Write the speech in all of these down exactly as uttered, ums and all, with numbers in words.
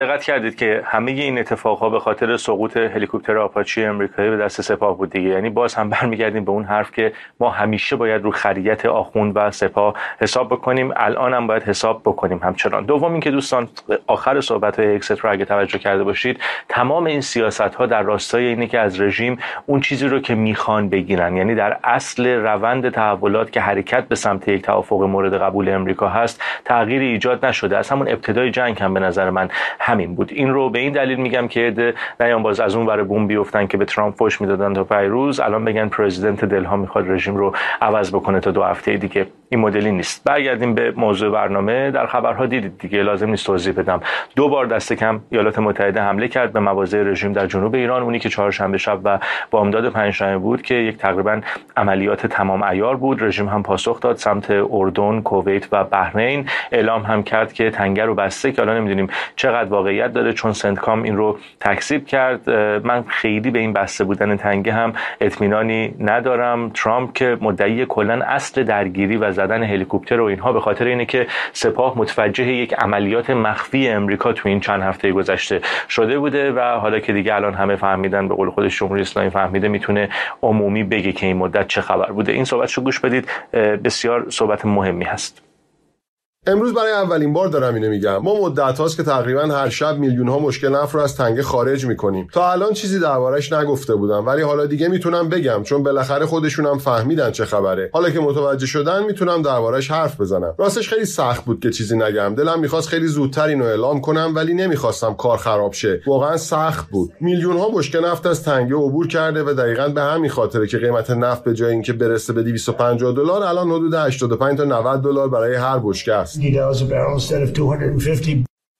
دقت کردید که همه این اتفاقها به خاطر سقوط هلیکوپتر آپاچی آمریکایی به دست سپاه بود دیگه. یعنی باز هم برمیگردیم به اون حرف که ما همیشه باید رو خریت آخوند و سپاه حساب بکنیم، الان هم باید حساب بکنیم همچنان. دوم اینکه دوستان آخر صحبت‌های اکست رو اگه توجه کرده باشید، تمام این سیاست‌ها در راستای اینه که از رژیم اون چیزی رو که میخوان بگیرن، یعنی در اصل روند تحولات که حرکت به سمت یک توافق مورد قبول امریکا هست تغییری ایجاد نشده. از همون ابتدای جنگ هم به نظر من همین بود. این رو به این دلیل میگم که نیام باز از اون ور بوم بیفتن که به ترامپ فوش میدادن تا پیروز الان بگن پرزیدنت دلها میخواد رژیم رو عوض بکنه تا دو هفته دیگه. این مدلی نیست. برگردیم به موضوع برنامه. در خبرها دیدید دیگه، لازم نیست توضیح بدم. دو بار دست کم ایالات متحده حمله کرد به مواضع رژیم در جنوب ایران، اونی که چهارشنبه شب و بامداد پنجشنبه بود که یک تقریبا عملیات تمام عیار بود. رژیم هم پاسخ داد سمت اردن، کویت و بحرین. اعلام هم کرد که تنگه رو بسته که الان نمیدونیم چقدر واقعیت داره چون سنتکام این رو تکذیب کرد. من خیلی به این بسته بودن تنگه هم اطمینانی ندارم. ترامپ که مدعی کلا اصل درگیری و زدن هلیکوپتر و اینها به خاطر اینه که سپاه متوجه یک عملیات مخفی امریکا تو این چند هفته گذشته شده بوده و حالا که دیگه الان همه فهمیدن، به قول خودش جمهوری اسلامی فهمیده، میتونه عمومی بگه که این مدت چه خبر بوده. این صحبتشو گوش بدید، بسیار صحبت مهمی هست. امروز برای اولین بار دارم اینو میگم. ما مدت هاست که تقریبا هر شب میلیون ها مشکل نفت رو از تنگه خارج میکنیم. تا الان چیزی دربارش نگفته بودم، ولی حالا دیگه میتونم بگم چون بالاخره خودشون هم فهمیدن چه خبره. حالا که متوجه شدن میتونم دربارش حرف بزنم. راستش خیلی سخت بود که چیزی نگم. دلم میخواست خیلی زودتر اینو اعلام کنم ولی نمیخواستم کار خراب شه. واقعا سخت بود. میلیون ها مشکل نفت از تنگه عبور کرده و دقیقاً به همین خاطره که قیمت نفت به جای اینکه برسه به دویست و پنجاه دلار الان حدود هشتاد و پنج تا نود دلار برای هر بشکه است. Instead of two hundred fifty.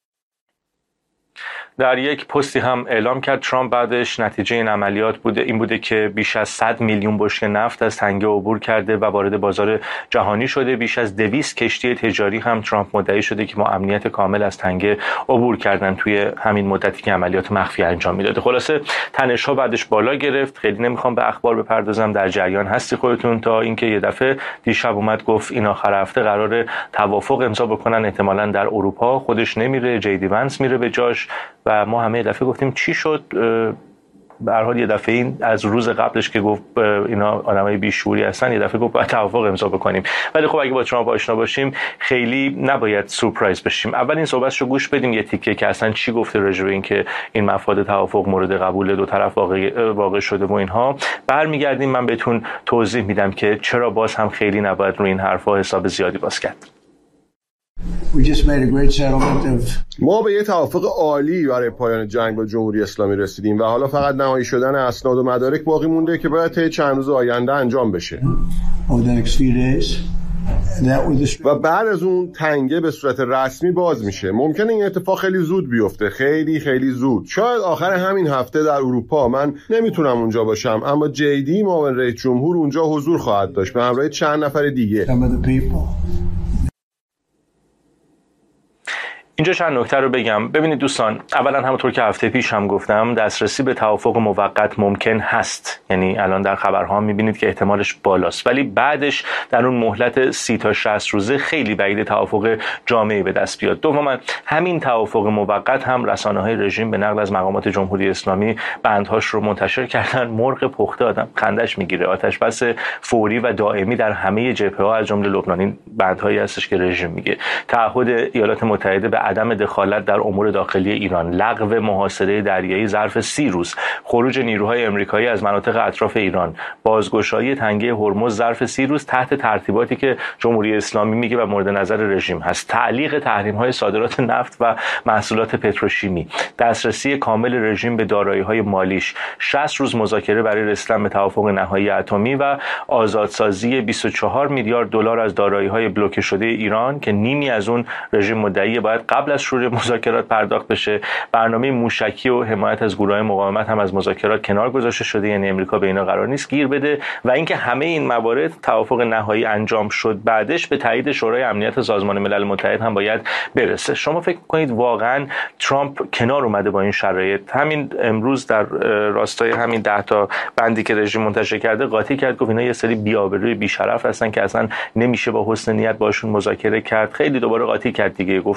در یک پستی هم اعلام کرد ترامپ بعدش نتیجه این عملیات بوده این بوده که بیش از صد میلیون بشکه نفت از تنگه عبور کرده و وارد بازار جهانی شده. بیش از دویست کشتی تجاری هم ترامپ مدعی شده که ما امنیت کامل از تنگه عبور کردن توی همین مدتی که عملیات مخفی انجام میداده. خلاصه تنش‌ها بعدش بالا گرفت. خیلی نمیخوام به اخبار بپردازم، در جریان هستی خودتون، تا اینکه یه دفعه دیشب اومد گفت این آخر هفته قراره توافق امضا بکنن، احتمالاً در اروپا. خودش نمیره، جیدی ونس میره به جاش و ما همه دفعه گفتیم چی شد. به هر حال یه دفعه این از روز قبلش که گفت اینا آدمای بیشعوری هستن، یه دفعه گفت باید توافق امضا بکنیم. ولی خب اگه با ترامپ آشنا باشیم خیلی نباید سورپرایز بشیم. اول این صحبتشو گوش بدیم یه تیکه که اصلا چی گفته راجع به این که این مفاد توافق مورد قبول دو طرف واقع واقع شده و اینها. برمیگردیم من بهتون توضیح میدم که چرا باز هم خیلی نباید روی این حرفا حساب زیادی باز کرد. We just made a great settlement of... ما به یه توافق عالی برای پایان جنگ با جمهوری اسلامی رسیدیم و حالا فقط نهایی شدن اسناد و مدارک باقی مونده که باید طی چند روز آینده انجام بشه. و بعد از اون تنگه به صورت رسمی باز میشه. ممکنه این اتفاق خیلی زود بیفته، خیلی خیلی زود. شاید آخر همین هفته در اروپا. من نمیتونم اونجا باشم، اما جیدی معاون رئیس جمهور اونجا حضور خواهد داشت به همراه چند نفر دیگه. اینجا چند نکته رو بگم. ببینید دوستان، اولا همونطور که هفته پیش هم گفتم دسترسی به توافق موقت ممکن هست، یعنی الان در خبرها هم میبینید که احتمالش بالاست، ولی بعدش در اون مهلت سی تا شصت روزه خیلی بعید توافق جامعی به دست بیاد. دوما همین توافق موقت هم رسانه‌های رژیم به نقل از مقامات جمهوری اسلامی بندهاش رو منتشر کردن. مرغ پخته آدم خندش میگیره. آتش بس فوری و دائمی در همه جبهه‌ها از جمله لبنان. این بندهایی هستش که رژیم میگه تعهد ایالات متحده به عدم دخالت در امور داخلی ایران، لغو محاصره دریایی ظرف سی روز، خروج نیروهای آمریکایی از مناطق اطراف ایران، بازگشایی تنگه هرمز ظرف سی روز تحت ترتیباتی که جمهوری اسلامی میگه و مورد نظر رژیم هست، تعلیق تحریم‌های صادرات نفت و محصولات پتروشیمی، دسترسی کامل رژیم به دارایی‌های مالیش، شصت روز مذاکره برای رسیدن به توافق نهایی اتمی و آزادسازی بیست و چهار میلیارد دلار از دارایی‌های بلوکه شده ایران که نیمی از اون رژیم مدعی باید قبل از شروع مذاکرات پرداخت بشه. برنامه موشکی و حمایت از گروه‌های مقاومت هم از مذاکرات کنار گذاشته شده، یعنی امریکا به اینا قرار نیست گیر بده و اینکه همه این موارد توافق نهایی انجام شد بعدش به تایید شورای امنیت سازمان ملل متحد هم باید برسه. شما فکر کنید واقعا ترامپ کنار اومده با این شرایط؟ همین امروز در راستای همین ده تا بندی که رژیم منتشر کرده قاطی کرد، گفت اینا یه سری بی‌آبروی بی‌شرف هستن که اصلا نمیشه با حسن نیت باشون مذاکره کرد. خیلی دوباره قاطی کرد دیگه، گفت بهتره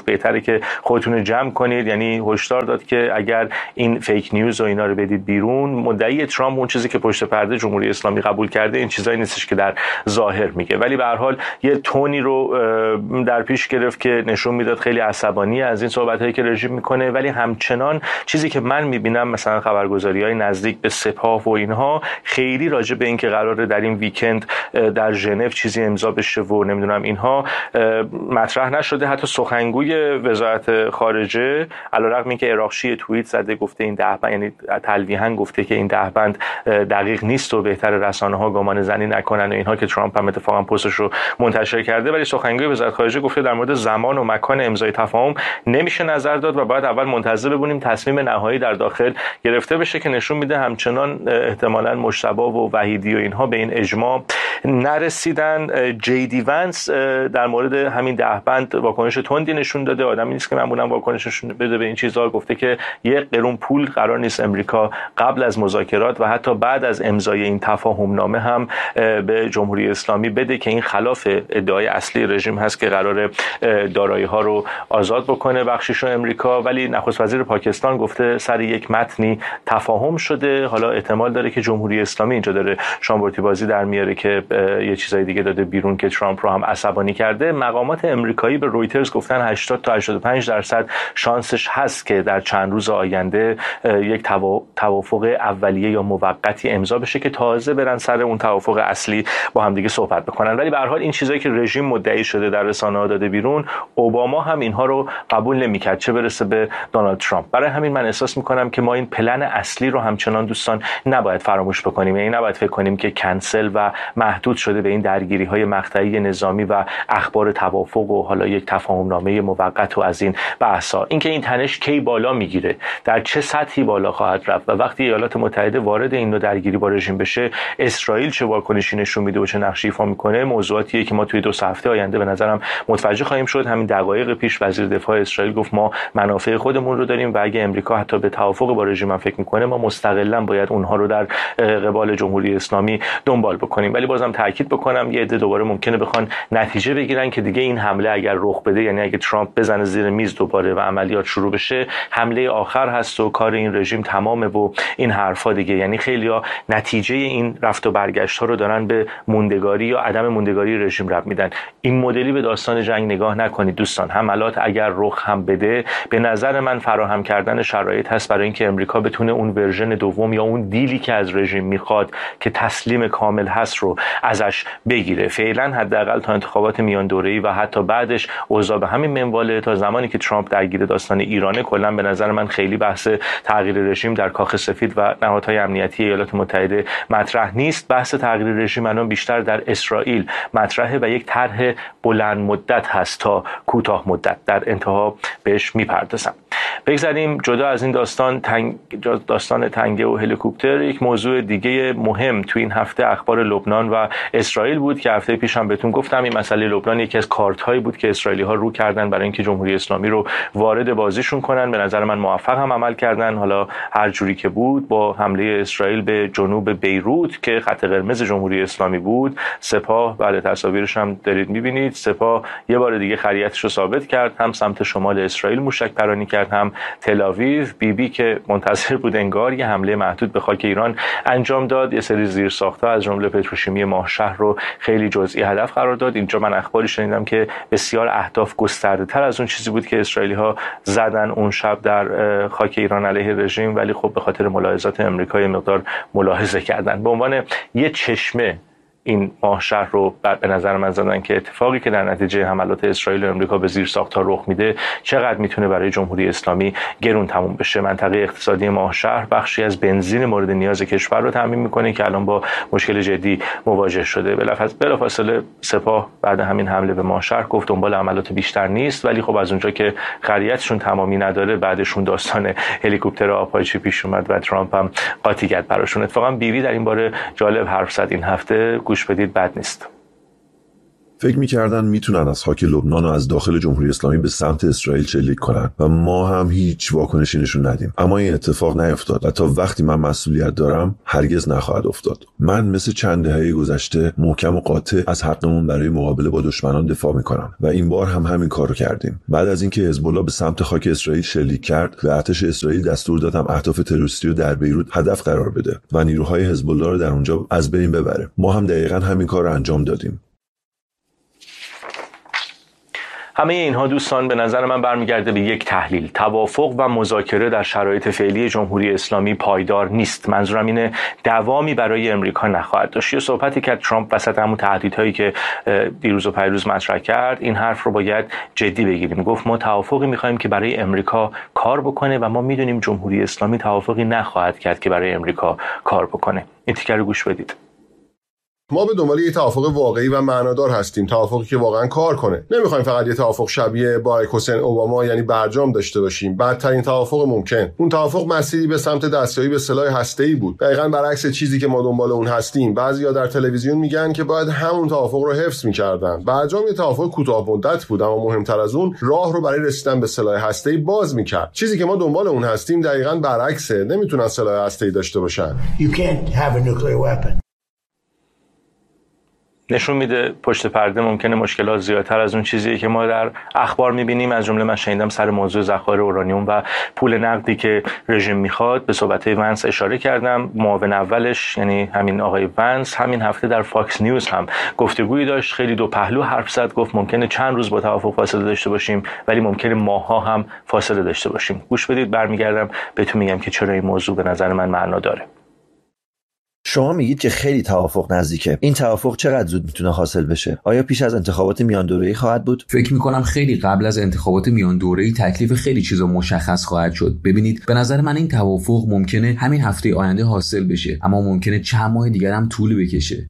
که خودتون جمع کنید. یعنی هشدار داد که اگر این فیک نیوز و اینا رو بدید بیرون، مدعی ترامپ اون چیزی که پشت پرده جمهوری اسلامی قبول کرده این چیزایی نیستش که در ظاهر میگه، ولی به هر حال یه تونی رو در پیش گرفت که نشون میداد خیلی عصبانی از این صحبتایی که رژیم میکنه، ولی همچنان چیزی که من میبینم مثلا خبرگزاری‌های نزدیک به سپاه و اینها خیلی راجع به این که قراره در این ویکند در ژنو چیزی امضا بشه و نمیدونم اینها مطرح نشده. حتی سخنگوی وزارت خارجه علیرغم اینکه عراقچی توییت زده گفته این ده بند، یعنی تلویحاً گفته که این ده بند دقیق نیست و بهتر رسانه‌ها گمان زنی نکنن و اینها، که ترامپ هم اتفاقا پستش رو منتشر کرده، ولی سخنگوی وزارت خارجه گفته در مورد زمان و مکان امضای تفاهم نمیشه نظر داد و باید اول منتظر ببینیم تصمیم نهایی در داخل گرفته بشه، که نشون میده همچنان احتمالاً مجتبی و وحیدی و اینها به این اجماع نرسیدن. جی دی ونس در مورد همین ده بند واکنش تندی نشون داده. آدمی نیست که معمولا واکنش نشون بده به این چیزها. گفته که یک قرون پول قرار نیست امریکا قبل از مذاکرات و حتی بعد از امضای این تفاهم نامه هم به جمهوری اسلامی بده، که این خلاف ادعای اصلی رژیم هست که قرار دارایی ها رو آزاد بکنه بخشیشو امریکا. ولی نخست وزیر پاکستان گفته سر یک متنی تفاهم شده. حالا احتمال داره که جمهوری اسلامی اینجا داره شامبورتی بازی در میاره که یه چیزای دیگه داده بیرون که ترامپ رو هم عصبانی کرده. مقامات امریکایی به رویترز گفتن هشتاد تا هشتاد و پنج درصد شانسش هست که در چند روز آینده یک توافق اولیه یا موقتی امضا بشه که تازه برن سر اون توافق اصلی با هم دیگه صحبت بکنن. ولی به هر حال این چیزایی که رژیم مدعی شده در رسانه‌ها داده بیرون، اوباما هم اینها رو قبول نمی‌کرد، چه برسه به دونالد ترامپ. برای همین من احساس می‌کنم که ما این پلن اصلی رو همچنان دوستان نباید فراموش بکنیم. یعنی نباید فکر کنیم که کنسل و محدود شده به این درگیری‌های مقطعی نظامی و اخبار توافق و حالا یک تفاهم‌نامه موقت و از این بحثا. اینکه این تنش کی بالا میگیره، در چه سطحی بالا خواهد رفت و وقتی ایالات متحده وارد این نوع درگیری با رژیم بشه اسرائیل چه واکنشی نشون میده و چه نقشی ایفا میکنه، موضوعاتیه که ما توی دو سه هفته آینده به نظرم متوجه خواهیم شد. همین دقایق پیش وزیر دفاع اسرائیل گفت ما منافع خودمون رو داریم و اگه امریکا حتی به توافق با رژیم هم فکر میکنه ما مستقلاً باید اونها رو در قبال جمهوری اسلامی دنبال بکنیم. ولی بازم تاکید بکنم یه عده دوباره ممکنه بخوان نتیجه بگیرن که دیگه این حمله اگر رخ بده، یعنی اگه ترامپ بزنه زیر میز دوباره و عملیات شروع بشه، حمله آخر هست و کار این رژیم تمامه و این حرفا دیگه. یعنی خیلی‌ها نتیجه این رفت و برگشت ها رو دارن به موندگاری یا عدم موندگاری رژیم ربط میدن. این مدلی به داستان جنگ نگاه نکنید دوستان. حملات اگر رخ هم بده، به نظر من فراهم کردن شرایط هست برای اینکه امریکا بتونه اون ورژن دوم یا اون دیلی که از رژیم میخواد که تسلیم کامل هست رو ازش بگیره. فعلا حداقل تا انتخابات میان دوره‌ای و حتی بعدش اوضاع به همین منواله. تا زمانی که ترامپ درگیر داستان ایرانه، کلا به نظر من خیلی بحث تغییر رژیم در کاخ سفید و نهادهای امنیتی ایالات متحده مطرح نیست. بحث تغییر رژیم الان بیشتر در اسرائیل مطرحه و یک طرح بلند مدت هست تا کوتاه مدت. در انتها بهش میپردازم. بگذاریم جدا از این داستان تنگ داستان تنگه و هلیکوپتر، یک موضوع دیگه مهم تو این هفته اخبار لبنان و اسرائیل بود که هفته پیش هم بهتون گفتم. این مسئله لبنان یکی از کارت‌هایی بود که اسرائیلی‌ها رو کردن برای اینکه جمهوری اسلامی رو وارد بازیشون کنن. به نظر من موفق هم عمل کردن. حالا هر جوری که بود، با حمله اسرائیل به جنوب بیروت که خط قرمز جمهوری اسلامی بود، سپاه، بله تصاویرش هم دارید می‌بینید، سپاه یه بار دیگه خریتش رو ثابت کرد. هم سمت شمال اسرائیل موشک پرانی کرد، هم تل آویو. بی بی که منتظر بود انگار یه حمله محدود به خاک ایران انجام داد. یه سری زیرساخت‌ها از جمله پتروشیمی ماهشهر رو خیلی جزئی هدف قرار داد. اینجا من اخباری شنیدم که بسیار اهداف گسترده‌تر از اون چیزی بود که اسرائیلی‌ها زدن اون شب در خاک ایران علیه رژیم، ولی خب به خاطر ملاحظات آمریکا یه مقدار ملاحظه کردن. به عنوان یه چشمه این ماهشهر رو به نظر من زدن که اتفاقی که در نتیجه حملات اسرائیل و آمریکا به زیرساخت‌ها رخ میده چقدر میتونه برای جمهوری اسلامی گرون تموم بشه. منطقه اقتصادی ماهشهر بخشی از بنزین مورد نیاز کشور رو تامین میکنه که الان با مشکل جدی مواجه شده. بلافاصله سپاه بعد همین حمله به ماهشهر گفت دنبال عملیات بیشتر نیست، ولی خب از اونجا که خریتشون تمامی نداره، بعدشون داستان هلیکوپتر آپاچی پیش اومد و ترامپ هم قاطی کرد براشون. اتفاقا بیوی در این باره جالب حرف زد این هفته، گوش بدید، بد نیست. فکر می‌کردن میتونن از خاک لبنان و از داخل جمهوری اسلامی به سمت اسرائیل شلیک کنن و ما هم هیچ واکنشی نشون ندیم. اما این اتفاق نیفتاد و تا وقتی من مسئولیت دارم هرگز نخواهد افتاد. من مثل چند دهه گذشته محکم و قاطع از حقمون برای مقابله با دشمنان دفاع میکنم و این بار هم همین کارو کردیم. بعد از اینکه حزب الله به سمت خاک اسرائیل شلیک کرد، به ارتش اسرائیل دستور دادم اهداف تروریستی رو در بیروت هدف قرار بده و نیروهای حزب الله رو در اونجا از بین ببره. ما هم دقیقاً همین کار رو انجام دادیم. همه اینها دوستان به نظر من برمیگرده به یک تحلیل: توافق و مذاکره در شرایط فعلی جمهوری اسلامی پایدار نیست. منظورم اینه دوامی برای امریکا نخواهد داشت. یه صحبتی که ترامپ وسط همون تهدیدهایی که دیروز و پیروز مطرح کرد، این حرف رو باید جدی بگیریم. گفت ما توافقی می‌خوایم که برای امریکا کار بکنه و ما می‌دونیم جمهوری اسلامی توافقی نخواهد کرد که برای امریکا کار بکنه. این تیکر رو گوش بدید. ما به دنبال یه توافق واقعی و معنادار هستیم، توافقی که واقعا کار کنه. نمیخوایم فقط یه توافق شبیه باراک حسین اوباما یعنی برجام داشته باشیم، بدترین توافق ممکن. اون توافق مسیری به سمت دستیابی به سلاح هسته‌ای بود، دقیقاً برعکس چیزی که ما دنبال اون هستیم. بعضیا در تلویزیون میگن که باید همون توافق رو حفظ می‌کردن. برجام یه توافق کوتاه مدت بود، اما مهمتر از اون راه رو برای رسیدن به سلاح هسته‌ای باز می‌کرد. چیزی که ما دنبال اون هستیم دقیقاً برعکسه. نمیتونن سلاح هسته‌ای داشته باشن. You can't have a nuclear weapon. نشون میده پشت پرده ممکنه مشکلات زیادتر از اون چیزیه که ما در اخبار میبینیم. از جمله من شنیدم سر موضوع ذخایر اورانیوم و پول نقدی که رژیم میخواد. به صحبت‌های ونس اشاره کردم. معاون اولش یعنی همین آقای ونس همین هفته در فاکس نیوز هم گفتگویی داشت، خیلی دو پهلو حرف زد. گفت ممکنه چند روز با توافق فاصله داشته باشیم ولی ممکنه ماه‌ها هم فاصله داشته باشیم. گوش بدید، برمیگردم بهتون میگم که چرا این موضوع به نظر من معنا داره. شما میگید که خیلی توافق نزدیکه. این توافق چقدر زود میتونه حاصل بشه؟ آیا پیش از انتخابات میان دوره‌ای خواهد بود؟ فکر میکنم خیلی قبل از انتخابات میان دوره‌ای تکلیف خیلی چیزا مشخص خواهد شد. ببینید، به نظر من این توافق ممکنه همین هفته آینده حاصل بشه، اما ممکنه چند ماه دیگر هم طول بکشه.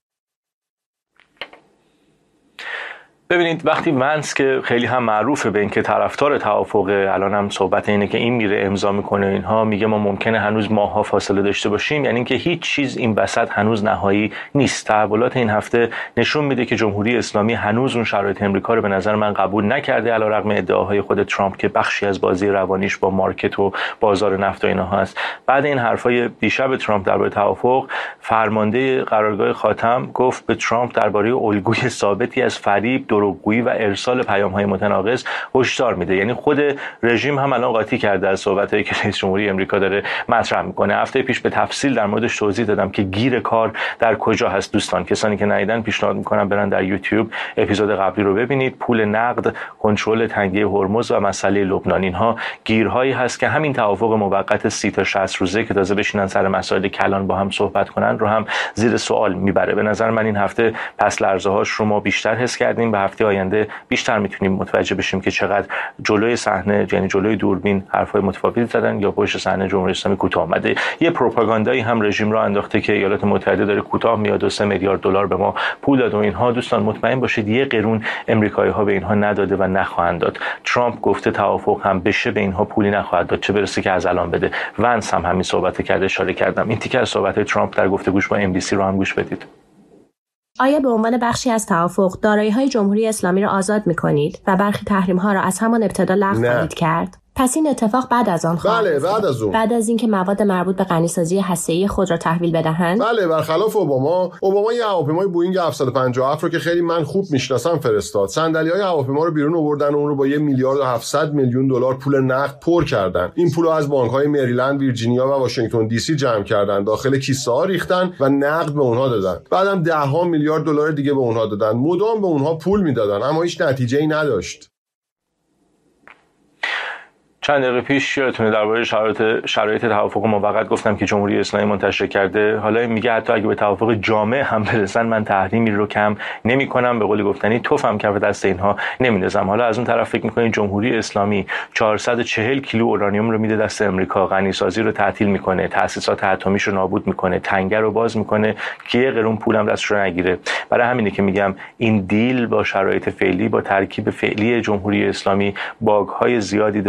ببینید، وقتی ونس که خیلی هم معروفه به اینکه طرفدار توافقه، الان هم صحبت اینه که این میره امضا میکنه اینها، میگه ما ممکنه هنوز ماه‌ها فاصله داشته باشیم، یعنی اینکه هیچ چیز این وسط هنوز نهایی نیست. تحولات این هفته نشون میده که جمهوری اسلامی هنوز اون شرایط امریکا رو به نظر من قبول نکرده، علیرغم ادعاهای خود ترامپ که بخشی از بازی روانیش با مارکت و بازار نفت و اینها هست. بعد این حرفای دیشب ترامپ درباره توافق، فرمانده قرارگاه خاتم گفت به ترامپ درباره الگوی ثابتی از فریب، دروغگویی و ارسال پیام‌های متناقض هشدار میده. یعنی خود رژیم هم الان قاطی کرده از صحبتایی که رئیس جمهوری امریکا داره مطرح میکنه. هفته پیش به تفصیل در موردش توضیح دادم که گیر کار در کجا هست. دوستان، کسانی که ندیدن پیشنهاد میکنم برن در یوتیوب اپیزود قبلی رو ببینید. پول نقد، کنترل تنگه هرمز و مسئله لبنان، اینها گیرهایی هست که همین توافق موقت سی تا شصت روزه که تازه بشینن سر مسائل کلان با هم صحبت کنن رو هم زیر سوال میبره. به نظر من این هفته پس لرزه هاش رو ما بیشتر حس کردیم. به هفته آینده بیشتر میتونیم متوجه بشیم که چقدر جلوی صحنه، یعنی جلوی دوربین، حرفای متفاوتی زدن یا پشت صحنه جمهوری اسلامی کوتاه اومده. یه پروپاگاندایی هم رژیم را انداخته که ایالات متحده داره کوتاه میاد و سه میلیارد دلار به ما پول داد و اینها. دوستان مطمئن باشید یه قرون امریکایی‌ها به اینها نداده و نخواهند داد. ترامپ گفته توافق هم بشه به اینها پولی نخواهد داد، چه برسه که از الان بده. ونس هم همین صحبت کرده، اشاره کردم. این تیکه از صحبت‌های ترامپ در گفتگوش با ام بی سی رو هم گوش بدید. آیا به عنوان بخشی از توافق دارایی‌های جمهوری اسلامی را آزاد می‌کنید و برخی تحریم‌ها را از همان ابتدا لغو خواهید کرد؟ پس این اتفاق بعد از آن خواهد بله بعد از اون بعد از اینکه مواد مربوط به غنیسازی هسته‌ای خود را تحویل بدهند. بله، برخلاف اوباما اوباما یه هواپیمای بوئینگ هفتصد و پنجاه و هفت رو که خیلی من خوب میشناسم فرستاد. صندلی‌های هواپیما رو بیرون آوردن و اون رو با یه میلیارد و هفتصد میلیون دلار پول نقد پر کردن. این پول رو از بانک‌های مریلند، ویرجینیا و واشنگتن دی سی جمع کردن، داخل کیسه‌ها ریختن و نقد به اونها دادن. بعدم ده ها میلیارد دلار دیگه به اونها دادن. مدام به اونها پول میدادن اما هیچ نتیجه‌ای نداشت. چند دقیقه پیش یادتونه درباره شرایط شرایط توافق موقت گفتم که جمهوری اسلامی منتشر کرده. حالا میگه حتی اگه به توافق جامع هم برسن من تحریمی رو کم نمی‌کنم، به قول گفتنی توفم کف دست اینها نمیندازم. حالا از اون طرف فکر می‌کنید جمهوری اسلامی چهارصد و چهل کیلو اورانیوم رو میده دست امریکا، غنیسازی رو تعطیل میکنه، تأسیسات اتمیش رو نابود میکنه، تنگه رو باز میکنه که یه قرون پولم دستش رو نگیره. برای همینه که میگم این دیل با شرایط فعلی، با ترکیب فعلی جمهوری اسلامی باگ‌های زیادی داره.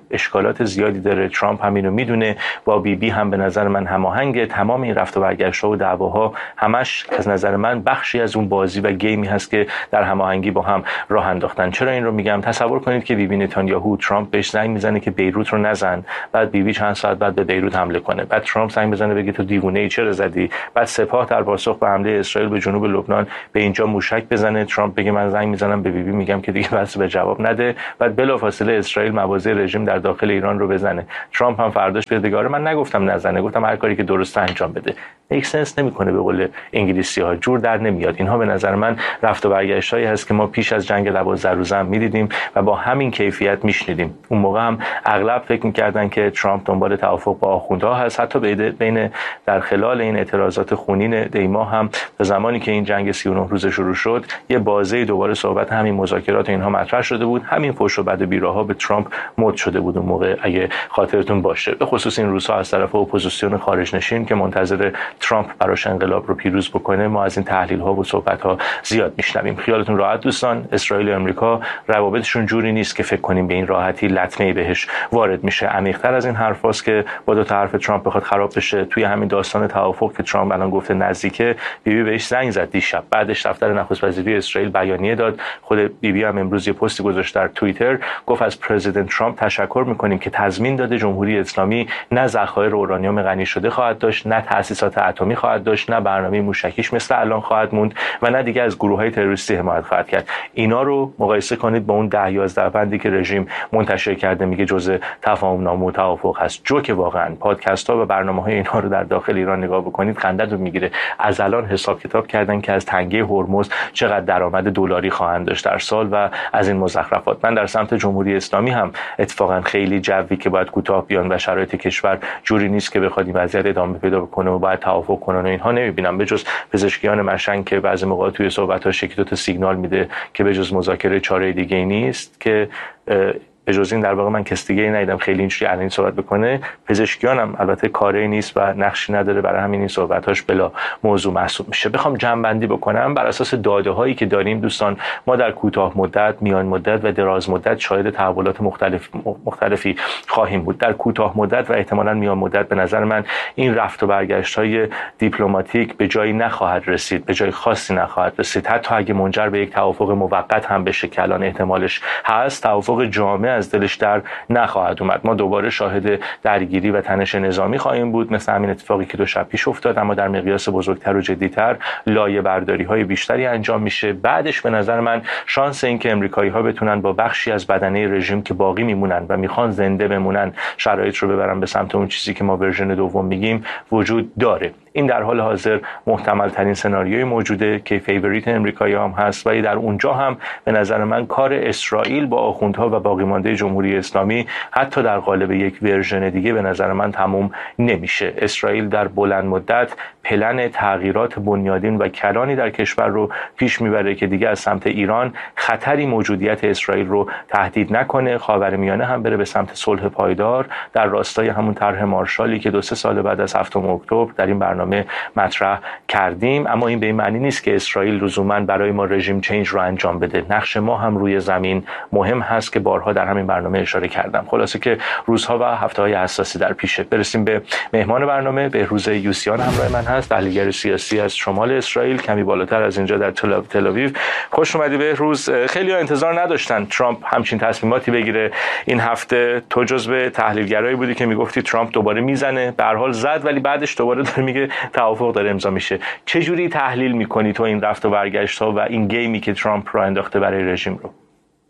اشکالات زیادی داره. ترامپ هم اینو میدونه، با بی بی هم به نظر من هماهنگه. تمام این رفت و برگشت‌ها و دعواها همش از نظر من بخشی از اون بازی و گیمی هست که در هماهنگی با هم راه انداختن. چرا این رو میگم؟ تصور کنید که بی بی نتانیاهو ترامپ بهش زنگ میزنه که بیروت رو نزن، بعد بی بی چند ساعت بعد به بیروت حمله کنه، بعد ترامپ زنگ بزنه بگه تو دیوونه‌ای چرا زدی، بعد سپاه در پاسخ به حمله اسرائیل به جنوب لبنان به اینجا موشک بزنه، ترامپ بگه من زنگ میزنم به بی بی میگم که دیگه بس به جواب نده، بعد بلافاصله اسرائیل مواضع رژیم در داخل ایران رو بزنه، ترامپ هم فرداش بیاد بگه من نگفتم نزنه، گفتم هر کاری که درست انجام بده. میک سنس نمیکنه، به قول انگلیسی‌ها جور در نمیاد. اینها به نظر من رفت و برگشتایی هست که ما پیش از جنگ دوازده روزه هم میدیدیم و با همین کیفیت میشنیدیم. اون موقع هم اغلب فکر میکردن که ترامپ دنبال توافق با آخوندها هست. حتی بین در خلال این اعتراضات خونین دیما هم تا زمانی که این جنگ سی و نه روزه شروع شد یه بازه دوباره صحبت همین مذاکرات و اینها مطرح شده بود. همین فحش و بد و بیراها به ترامپ مد شده بود اون موقع، اگه خاطرتون باشه، به خصوص این روزها از طرف اپوزیسیون خارج نشین که منتظر ترامپ براش انقلاب رو پیروز بکنه. ما از این تحلیل ها و صحبت ها زیاد میشنویم. خیالتون راحت دوستان، اسرائیل و امریکا روابطشون جوری نیست که فکر کنیم به این راحتی لطمه‌ای بهش وارد میشه. عمیق‌تر از این حرفاست که با دو تا حرف ترامپ بخواد خراب بشه. توی همین داستان توافق که ترامپ الان گفته نزدیکه، بی بی بهش زنگ زد دیشب، بعدش دفتر نخست وزیری اسرائیل بیانیه داد. خود بی بی هم امروز یه پستی گذاشت در توییتر، گفت از پرزیدنت ترامپ تشکر میکنیم که تضمین داده جمهوری اسلامی نه ذخایر اورانیوم غنی شده خواهد داشت، نه تأسیسات اتمی خواهد داشت، نه برنامه موشکیش مثل الان خواهد موند و نه دیگه از گروه‌های تروریستی حمایت خواهد کرد. اینا رو مقایسه کنید با اون ده یازده بندی که رژیم منتشر کرده میگه جزء تفاهم‌نامه و توافق هست. جو که واقعا پادکست‌ها و برنامه‌های اینها رو در داخل ایران نگاه بکنید خنده‌تون میگیره. از الان حساب کتاب کردن که از تنگه هرمز چقدر درآمد دلاری خواهند داشت در سال و از این مزخرفات. من در سمت جمهوری اسلامی هم اتفاقا خیلی جوی که باید کوتاه بیان و شرایط کشور جوری نیست که بخواد این وضعیت ادامه پیدا بکنه و باید توافق کنن و اینها نمیبینم، به جز پزشکیان مشنگ که بعضی موقع توی صحبت‌ها شکی دو تا سیگنال میده که به جز مذاکره چاره دیگه ای نیست، که به جز این در واقع من کس دیگه ای ندیدم خیلی اینجوری الان صحبت بکنه. پزشکیان هم البته کاری نیست و نقشی نداره، برای همین این صحبتاش بلا موضوع محسوب میشه. بخوام جمع بندی بکنم، بر اساس داده هایی که داریم دوستان، ما در کوتاه مدت، میان مدت و دراز مدت شاهد تحولات مختلف مختلفی خواهیم بود. در کوتاه مدت و احتمالاً میان مدت به نظر من این رفت و برگشت های دیپلماتیک به جایی نخواهد رسید، به جای خاصی نخواهد رسید. حتی اگه منجر به یک توافق موقت هم بشه که الان احتمالش هست، توافق جامع از دلش در نخواهد اومد. ما دوباره شاهد درگیری و تنش نظامی خواهیم بود، مثل همین اتفاقی که دو شب پیش افتاد، اما در مقیاس بزرگتر و جدی‌تر. لایه برداری های بیشتری انجام میشه. بعدش به نظر من شانس این که امریکایی ها بتونن با بخشی از بدنه رژیم که باقی میمونن و میخوان زنده بمونن شرایط رو ببرن به سمت اون چیزی که ما ورژن دوم میگیم وجود داره. این در حال حاضر محتمل ترین سناریوی موجوده که فیوریت امریکایی هم هست، ولی در اونجا هم به نظر من کار اسرائیل با آخوندها و باقی مانده جمهوری اسلامی حتی در قالب یک ورژن دیگه به نظر من تموم نمیشه. اسرائیل در بلند مدت پلن تغییرات بنیادین و کلانی در کشور رو پیش میبره که دیگه از سمت ایران خطری موجودیت اسرائیل رو تهدید نکنه، خاورمیانه هم بره به سمت صلح پایدار در راستای همون طرح مارشالی که دو سه سال بعد از هفتم اکتبر در این برنامه مطرح کردیم. اما این به این معنی نیست که اسرائیل لزوما برای ما رژیم چنج رو انجام بده. نقش ما هم روی زمین مهم هست که بارها در همین برنامه اشاره کردم. خلاصه که روزها و هفته‌های حساسی در پیشه. برسیم به مهمان برنامه. بهروز یوسیان همراه من هست، تحلیلگر سیاسی از شمال اسرائیل، کمی بالاتر از اینجا در تل آویو. خوش اومدی بهروز. خیلی ها انتظار نداشتن ترامپ همچین تصمیماتی بگیره این هفته. تو جزو تحلیلگرایی بودی که میگفتی ترامپ دوباره میزنه، به هر حال زد، ولی بعدش دوباره داره میگه توافق داره امضا میشه. چه جوری تحلیل میکنی تو این رفت و برگشت ها و این گیمی که ترامپ راه انداخته برای رژیم رو؟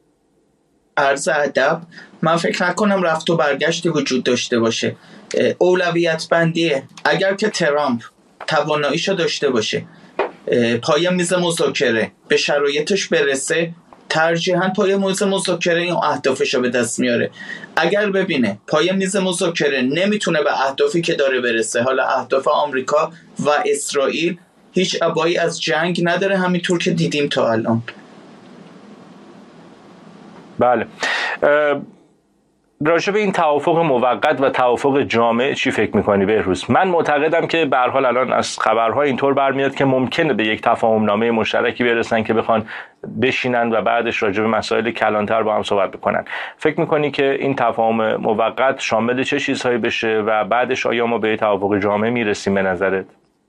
عرض ادب، من فکر نکنم رفت و برگشتی وجود داشته باشه. اولویت بندیه. اگر که ترامپ تواناییشو داشته باشه پای میز مذاکره به شرایطش برسه، ترجیحاً پای میز مذاکره این اهدافشو به دست میاره. اگر ببینه پای میز مذاکره نمیتونه به اهدافی که داره برسه، حالا اهداف آمریکا و اسرائیل، هیچ ابایی از جنگ نداره، همینطور که دیدیم تا الان. بله. راجع به این توافق موقت و توافق جامع چی فکر میکنی بهروز؟ من معتقدم که به هر حال الان از خبرها اینطور برمیاد که ممکنه به یک تفاهم نامه مشترکی برسن که بخوان بشینن و بعدش راجع به مسائل کلانتر با هم صحبت بکنن. فکر میکنی که این تفاهم موقت شامل چه چیزهایی بشه و بعدش آیا ما به توافق جامع میرسیم به نظرت؟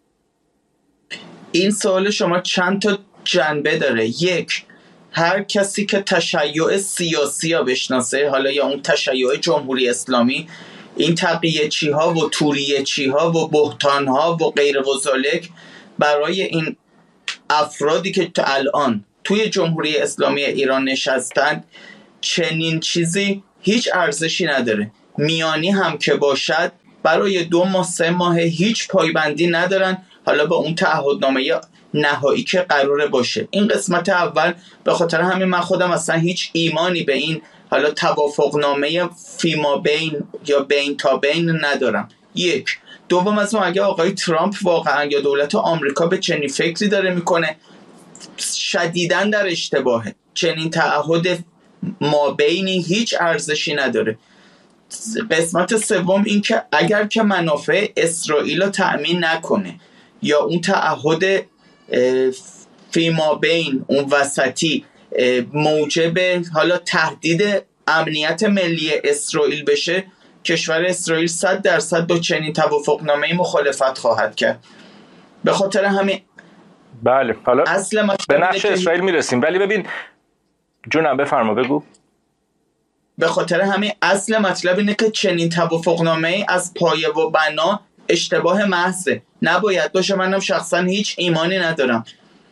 این سوال شما چند تا جنبه داره. یک، هر کسی که تشیع سیاسی ها بشناسه، حالا یا اون تشیع جمهوری اسلامی، این تقیه چی ها و توریه چی ها و بهتان ها و غیر و ذالک، برای این افرادی که تا الان توی جمهوری اسلامی ایران نشستند چنین چیزی هیچ ارزشی نداره. میانی هم که باشد برای دو ماه سه ماه هیچ پایبندی ندارن، حالا به اون تعهدنامه نهایی که قراره باشه. این قسمت اول. به خاطر همین من خودم اصلا هیچ ایمانی به این حالا توافقنامه فیما بین یا بین تا بین ندارم. یک. دوم از اون، اگه آقای ترامپ واقعا یا دولت آمریکا به چنین فکری داره میکنه، شدیداً در اشتباهه. چنین تعهد ما بینی هیچ ارزشی نداره. قسمت سوم این که اگر که منافع اسرائیل رو تأمین نکنه یا اون تعهد فیما بین اون وسطی موجب حالا تهدید امنیت ملی اسرائیل بشه، کشور اسرائیل صد درصد با چنین توافقنامه‌ای مخالفت خواهد کرد. به خاطر همین بله، حالا اصل به نقش اسرائیل میرسیم، ولی ببین جونم بفرما بگو. به خاطر همین اصل مطلب اینه که چنین توافقنامه‌ای از پایه و بنا اشتباه محضه، نباید باشه. منم شخصا هیچ ایمانی ندارم.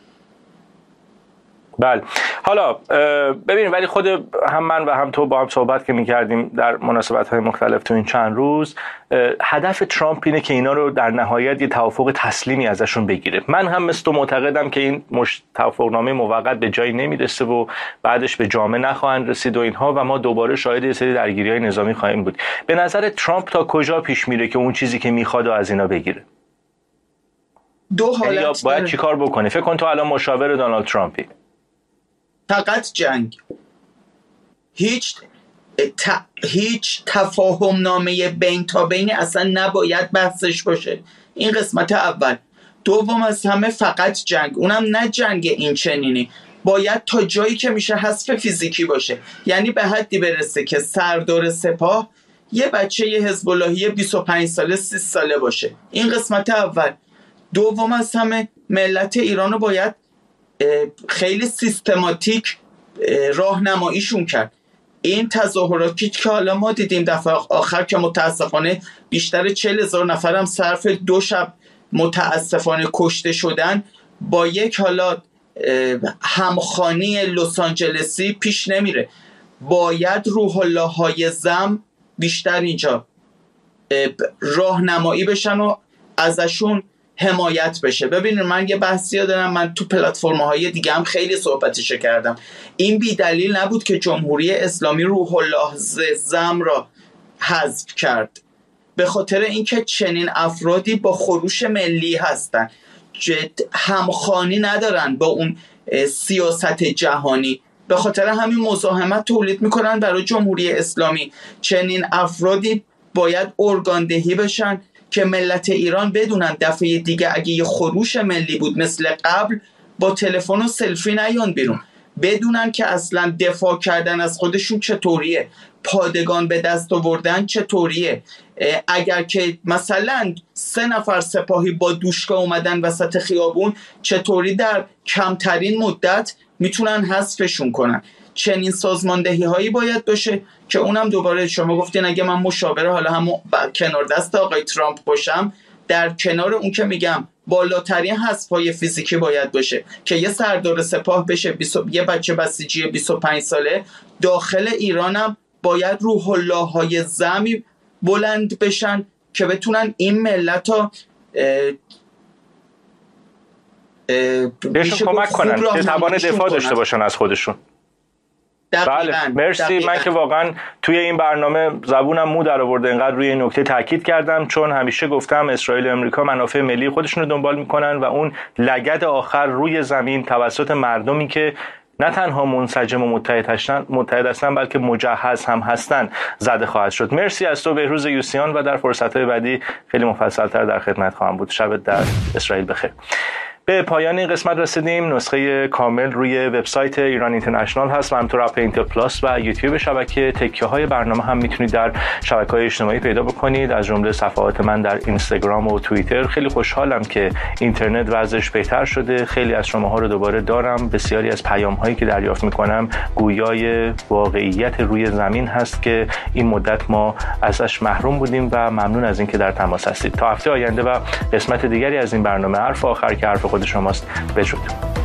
بله، حالا ببینید، ولی خود هم من و هم تو با هم صحبت که می‌کردیم در مناسبت‌های مختلف تو این چند روز، هدف ترامپ اینه که اینا رو در نهایت یه توافق تسلیمی ازشون بگیره. من هم مثل تو معتقدم که این توافقنامه موقت به جایی نمیرسه و بعدش به جامع نخواهند رسید و اینها، و ما دوباره شاهد یه سری درگیری‌های نظامی خواهیم بود. به نظر ترامپ تا کجا پیش میره که اون چیزی که میخواد و از اینا بگیره؟ دو حالت یا باید چیکار بکنه؟ فکر کن تو الان مشاور دونالد ترامپی. فقط جنگ. هیچ ت... هیچ تفاهم نامه بین تا بینی اصلا نباید بحثش باشه. این قسمت اول. دوم از همه فقط جنگ، اونم نه جنگ این چنینی، باید تا جایی که میشه حذف فیزیکی باشه. یعنی به حدی برسه که سردار سپاه یه بچه یه حزب اللهی بیست و پنج ساله سی ساله باشه. این قسمت اول. دوم از همه ملت ایران رو باید خیلی سیستماتیک راهنماییشون کرد. این تظاهراتی که حالا ما دیدیم دفعه آخر که متاسفانه بیشتر چهل هزار نفرم صرف دو شب متاسفانه کشته شدن، با یک حالا همخوانی لس آنجلسی پیش نمیره. باید روح الله های زم بیشتر اینجا راهنمایی بشن و ازشون حمایت بشه. ببینید من یه بحثی دارم، من تو پلتفرم‌های دیگه هم خیلی صحبتش کردم. این بی دلیل نبود که جمهوری اسلامی روح الله زم را حذف کرد، به خاطر اینکه چنین افرادی با خروش ملی هستن، همخوانی ندارن با اون سیاست جهانی، به خاطر همین مزاحمت تولید میکنن برای جمهوری اسلامی. چنین افرادی باید ارگاندهی بشن که ملت ایران بدونن دفعه دیگه اگه یه خروش ملی بود مثل قبل با تلفن و سلفی نیان بیرون، بدونن که اصلا دفاع کردن از خودشون چطوریه، پادگان به دست آوردن چطوریه. اگر که مثلا سه نفر سپاهی با دوشکا اومدن وسط خیابون، چطوری در کمترین مدت میتونن حذفشون کنن. چنین سازماندهی هایی باید باشه که اونم دوباره شما گفتین اگه من مشاوره حالا هم کنار دست آقای ترامپ باشم، در کنار اون که میگم بالاترین حذف های فیزیکی باید باشه که یه سردار سپاه بشه، یه بچه بسیجی بیست و پنج ساله داخل ایرانم باید روح الله های زمی بلند بشن که بتونن این ملت ها بهشون کمک کنن که توان دفاع داشته باشن از خودشون. بله مرسی دقیقاً. من که واقعا توی این برنامه زبونم مو در آورده اینقدر روی این نکته تاکید کردم، چون همیشه گفتم اسرائیل و امریکا منافع ملی خودشون رو دنبال میکنن و اون لگد آخر روی زمین توسط مردمی که نه تنها منسجم و متحد هستند متحد هستند بلکه مجهز هم هستند زده خواهد شد. مرسی از تو بهروز یوسیان و در فرصت‌های بعدی خیلی مفصل‌تر در خدمت خواهم بود. شبت در اسرائیل بخیر. به پایان این قسمت رسیدیم. نسخه کامل روی وبسایت ایران اینترنشنال هست و همینطور اپ اینتل پلاس و یوتیوب شبکه. تکیه های برنامه هم میتونید در شبکه‌های اجتماعی پیدا بکنید، از جمله صفحات من در اینستاگرام و توییتر. خیلی خوشحالم که اینترنت وضعش بهتر شده. خیلی از شماها رو دوباره دارم. بسیاری از پیام‌هایی که دریافت می‌کنم گویای واقعیت روی زمین هست که این مدت ما ازش محروم بودیم و ممنون از اینکه در تماس هستید. تا هفته آینده و قسمت دیگری از این برنامه حرف آخر که حرف خود شماست. بدرود.